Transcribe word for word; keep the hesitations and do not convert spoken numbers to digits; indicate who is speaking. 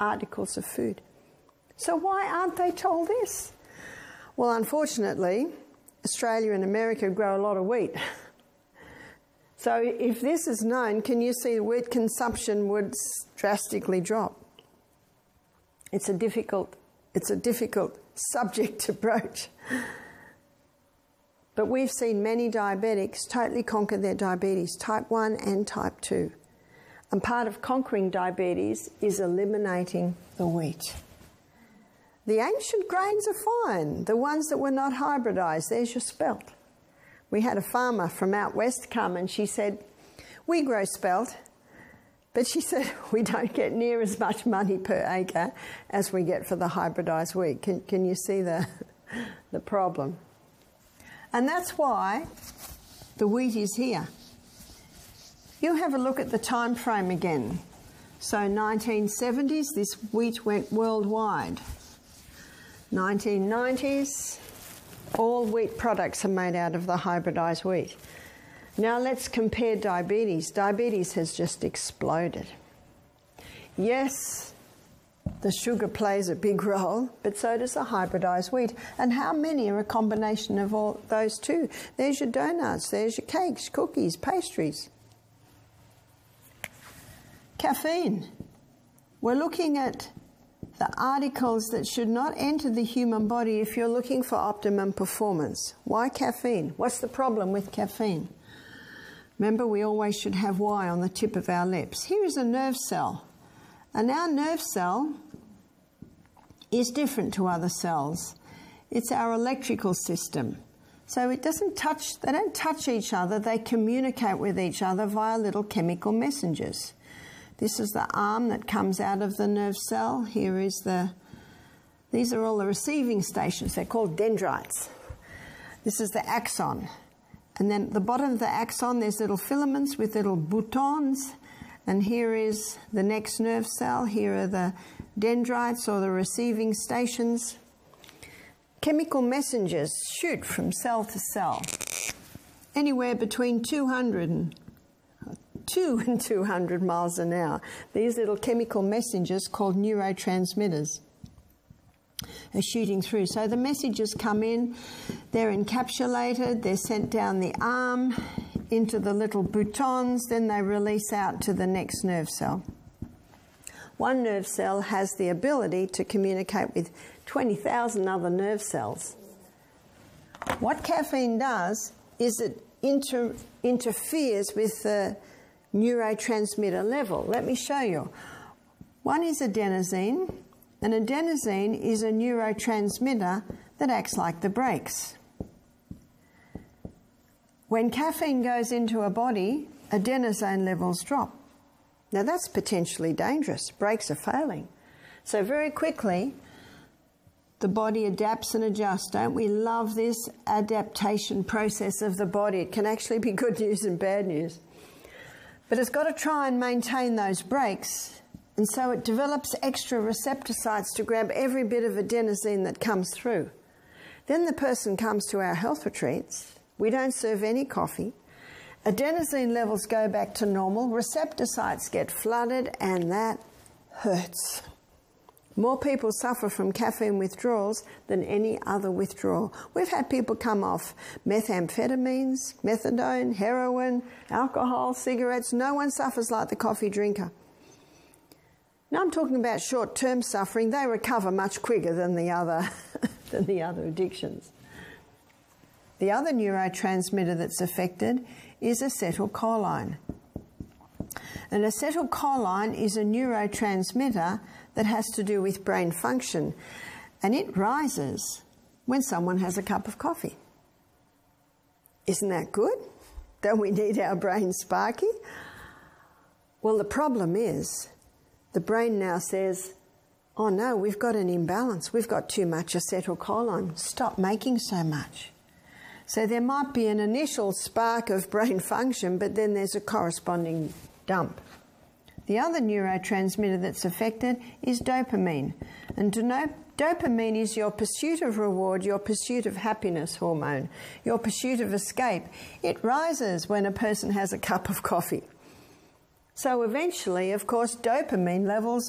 Speaker 1: articles of food. So why aren't they told this? Well, unfortunately, Australia and America grow a lot of wheat. So if this is known, can you see wheat consumption would drastically drop? It's a difficult, it's a difficult subject to broach. But we've seen many diabetics totally conquer their diabetes, type one and type two. And part of conquering diabetes is eliminating the wheat. The ancient grains are fine, the ones that were not hybridised. There's your spelt. We had a farmer from out west come and she said, we grow spelt, but she said we don't get near as much money per acre as we get for the hybridised wheat. Can, can you see the, the problem? And that's why the wheat is here. You have a look at the time frame again. So nineteen seventies, this wheat went worldwide. nineteen nineties, all wheat products are made out of the hybridised wheat. Now let's compare diabetes. Diabetes has just exploded. Yes, the sugar plays a big role, but so does the hybridised wheat. And how many are a combination of all those two? There's your donuts, there's your cakes, cookies, pastries. Caffeine. We're looking at the articles that should not enter the human body if you're looking for optimum performance. Why caffeine? What's the problem with caffeine? Remember, we always should have Y on the tip of our lips. Here is a nerve cell. And our nerve cell is different to other cells. It's our electrical system. So it doesn't touch, they don't touch each other, they communicate with each other via little chemical messengers. This is the arm that comes out of the nerve cell. Here is the, these are all the receiving stations. They're called dendrites. This is the axon. And then at the bottom of the axon, there's little filaments with little boutons. And here is the next nerve cell. Here are the dendrites or the receiving stations. Chemical messengers shoot from cell to cell, anywhere between two hundred and two and two hundred miles an hour. These little chemical messengers called neurotransmitters are shooting through. So the messages come in, they're encapsulated, they're sent down the arm into the little boutons, then they release out to the next nerve cell. One nerve cell has the ability to communicate with twenty thousand other nerve cells. What caffeine does is it inter interferes with the neurotransmitter level. Let me show you. One is adenosine, and adenosine is a neurotransmitter that acts like the brakes. When caffeine goes into a body, adenosine levels drop. Now that's potentially dangerous. Brakes are failing. So very quickly, the body adapts and adjusts. Don't we love this adaptation process of the body? It can actually be good news and bad news. But it's got to try and maintain those brakes, and so it develops extra receptor sites to grab every bit of adenosine that comes through. Then the person comes to our health retreats. We don't serve any coffee. Adenosine levels go back to normal. Receptor sites get flooded, and that hurts. More people suffer from caffeine withdrawals than any other withdrawal. We've had people come off methamphetamines, methadone, heroin, alcohol, cigarettes. No one suffers like the coffee drinker. Now I'm talking about short-term suffering. They recover much quicker than the other, than the other addictions. The other neurotransmitter that's affected is acetylcholine. And acetylcholine is a neurotransmitter that has to do with brain function, and it rises when someone has a cup of coffee. Isn't that good? Don't we need our brain sparky? Well, the problem is the brain now says, oh no, we've got an imbalance. We've got too much acetylcholine. Stop making so much. So there might be an initial spark of brain function, but then there's a corresponding dump. The other neurotransmitter that's affected is dopamine. And dopamine is your pursuit of reward, your pursuit of happiness hormone, your pursuit of escape. It rises when a person has a cup of coffee. So eventually, of course, dopamine levels